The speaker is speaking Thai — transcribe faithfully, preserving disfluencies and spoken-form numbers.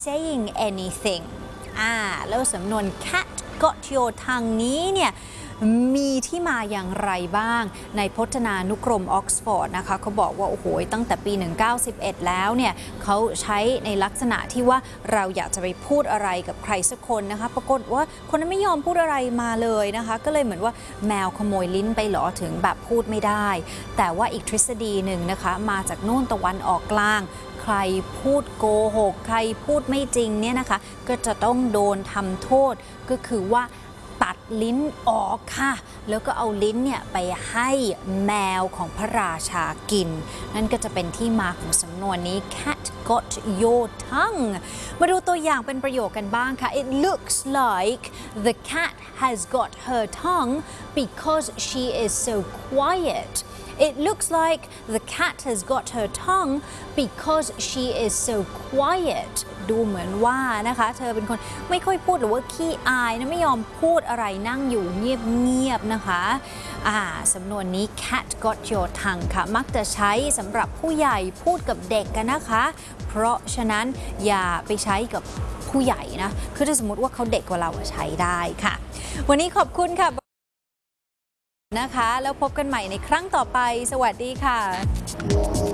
saying anything อ่าแล้วสำนวน cat got your tongue นี้เนี่ยมีที่มาอย่างไรบ้างในพจนานุกรมออกซฟอร์ดนะคะเขาบอกว่าโอ้โหตั้งแต่ปีหนึ่งพันเก้าร้อยสิบเอ็ดแล้วเนี่ยเขาใช้ในลักษณะที่ว่าเราอยากจะไปพูดอะไรกับใครสักคนนะคะปรากฏว่าคนนั้นไม่ยอมพูดอะไรมาเลยนะคะก็เลยเหมือนว่าแมวขโมยลิ้นไปหรอถึงแบบพูดไม่ได้แต่ว่าอีกทฤษฎีหนึ่งนะคะมาจากนู่นตะวันออกกลางใครพูดโกหกใครพูดไม่จริงเนี่ยนะคะก็จะต้องโดนทำโทษก็คือว่าตัดลิ้นออกค่ะแล้วก็เอาลิ้นเนี่ยไปให้แมวของพระราชากินนั่นก็จะเป็นที่มาของสำนวนนี้ cat got your tongue มาดูตัวอย่างเป็นประโยคกันบ้างค่ะ It looks like the cat has got her tongue because she is so quiet It looks like the cat has got her tongue because she is so quiet ดูเหมือนว่านะคะเธอเป็นคนไม่ค่อยพูดหรือว่าขี้อายนะไม่ยอมพูดอะไรนั่งอยู่เงียบๆนะคะอ่าสำนวนนี้ cat got your tongue ค่ะมักจะใช้สำหรับผู้ใหญ่พูดกับเด็กกันนะคะเพราะฉะนั้นอย่าไปใช้กับผู้ใหญ่นะคือถ้าสมมติว่าเขาเด็กกว่าเราใช้ได้ค่ะวันนี้ขอบคุณค่ะนะคะแล้วพบกันใหม่ในครั้งต่อไปสวัสดีค่ะ